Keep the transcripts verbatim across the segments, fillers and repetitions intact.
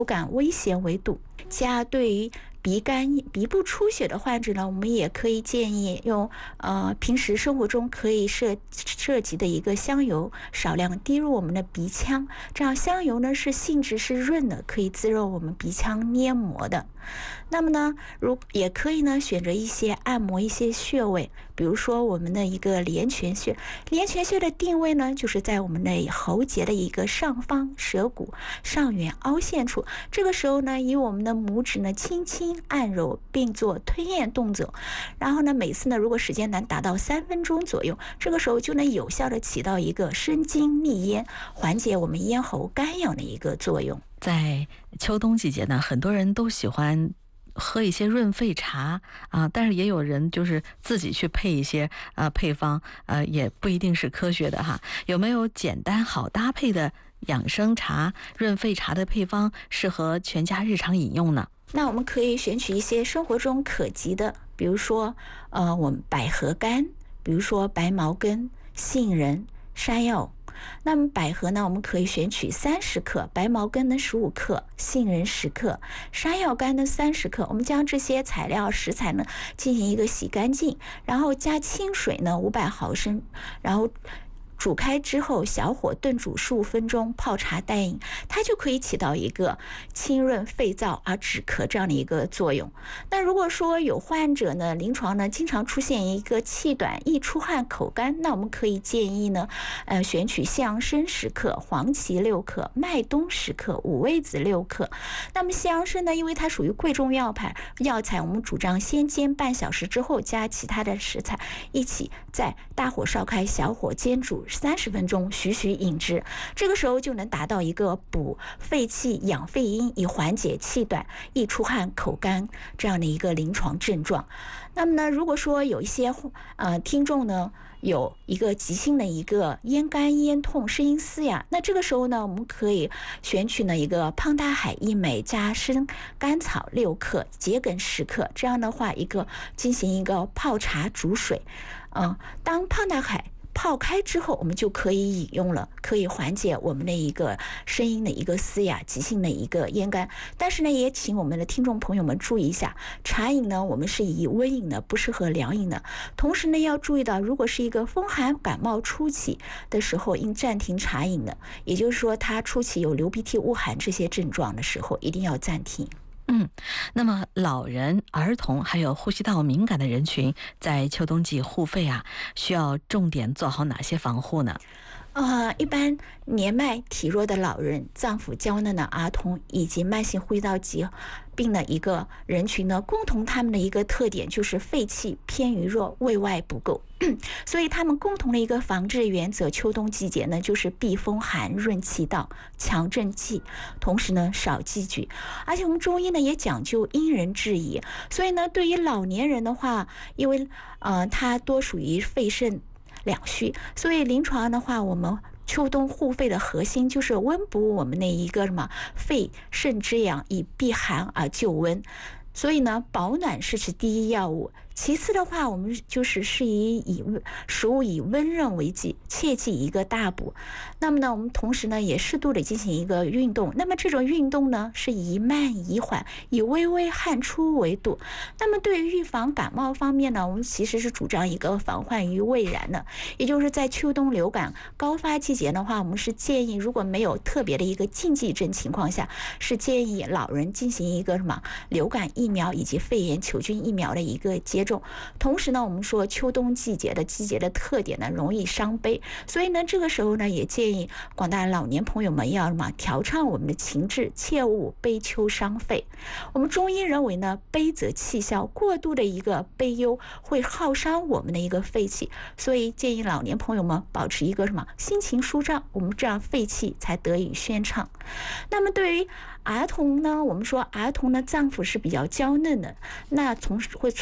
感危险为度。加对于鼻干、鼻部出血的患者呢，我们也可以建议用呃平时生活中可以涉涉及的一个香油，少量滴入我们的鼻腔。这样香油呢是性质是润的，可以滋润我们鼻腔黏膜的。那么呢，如也可以呢选择一些按摩一些穴位，比如说我们的一个连泉穴。连泉穴的定位呢，就是在我们的喉结的一个上方舌骨上缘凹陷处。这个时候呢，以我们的拇指呢轻轻按揉，并做吞咽动作。然后呢，每次呢，如果时间能达到三分钟左右，这个时候就能有效的起到一个生津利咽、缓解我们咽喉干痒的一个作用。 在秋冬季节呢，很多人都喜欢喝一些润肺茶啊，但是也有人就是自己去配一些呃配方，呃也不一定是科学的哈。有没有简单好搭配的养生茶、润肺茶的配方，适合全家日常饮用呢？ 那我们可以选取一些生活中可及的，比如说呃我们百合干，比如说白茅根、杏仁、山药。那么百合呢，我们可以选取三十克，白茅根呢十五克，杏仁十克，山药干呢三十克。我们将这些材料食材呢进行一个洗干净，然后加清水呢五百毫升，然后煮开之后，小火炖煮十五分钟，泡茶待饮，它就可以起到一个清润肺燥而止咳这样的一个作用。那如果说有患者呢，临床呢经常出现一个气短、易出汗、口干，那我们可以建议呢，呃，选取西洋参十克、黄芪六克、麦冬十克、五味子六克。那么西洋参呢，因为它属于贵重药材，药材我们主张先煎半小时之后，加其他的食材一起在大火烧开，小火煎煮三十分钟，徐徐饮之。这个时候就能达到一个补肺气、养肺阴，以缓解气短、易出汗、口干这样的一个临床症状。那么呢，如果说有一些呃听众呢有一个急性的一个咽干、咽痛、声音嘶哑，那这个时候呢，我们可以选取呢一个胖大海一枚加生甘草六克、桔梗十克，这样的话一个进行一个泡茶煮水。嗯、呃，当胖大海泡开之后，我们就可以饮用了，可以缓解我们的一个声音的一个嘶哑、急性的一个咽干。但是呢，也请我们的听众朋友们注意一下，茶饮呢，我们是以温饮的，不适合凉饮的。同时呢，要注意到，如果是一个风寒感冒初期的时候，应暂停茶饮的，也就是说，他初期有流鼻涕、恶寒这些症状的时候，一定要暂停。 嗯，那么老人、儿童还有呼吸道敏感的人群，在秋冬季护肺啊，需要重点做好哪些防护呢？ 呃，一般年迈体弱的老人、脏腑娇嫩的儿童以及慢性呼吸道疾病的一个人群呢，共同他们的一个特点就是肺气偏于弱，胃外不够。所以他们共同的一个防治原则，秋冬季节呢，就是避风寒、润气道、强正气，同时呢少忌举。而且我们中医呢也讲究因人制宜，所以呢，对于老年人的话，因为呃他多属于肺肾两虚，所以临床的话，我们秋冬护肺的核心就是温补我们的一个什么肺肾之阳，以避寒而救温。所以呢，保暖是指第一要务。其次的话，我们就是是以以食物以温润为基，切忌一个大补。那么呢，我们同时呢也适度的进行一个运动。那么这种运动呢是宜慢宜缓，以微微汗出为度。那么对于预防感冒方面呢，我们其实是主张一个防患于未然的，也就是在秋冬流感高发季节的话，我们是建议如果没有特别的一个禁忌症情况下，是建议老人进行一个什么流感疫苗以及肺炎球菌疫苗的一个接种。同时呢，我们说秋冬季节的季节的特点呢，容易伤悲，所以呢，这个时候呢，也建议广大老年朋友们要什么调畅我们的情志，切勿悲秋伤肺。我们中医认为呢，悲则气消，过度的一个悲忧会耗伤我们的一个肺气，所以建议老年朋友们保持一个什么心情舒畅，我们这样肺气才得以宣畅。那么对于儿童呢，我们说儿童的脏腑是比较娇嫩的，那从会存在一个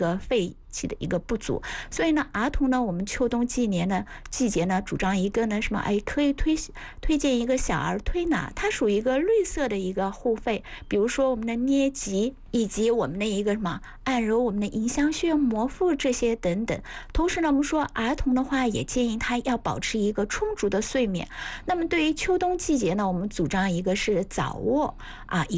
个肺气的一个不足。所以呢，儿童呢，我们秋冬季年呢季节呢，主张一个呢什么？哎，可以推推荐一个小儿推拿，它属于一个绿色的一个护肺，比如说我们的捏脊，以及我们的一个什么按揉我们的迎香穴、摩腹这些等等。同时呢，我们说儿童的话，也建议他要保持一个充足的睡眠。那么对于秋冬季节呢，我们主张一个是早卧啊。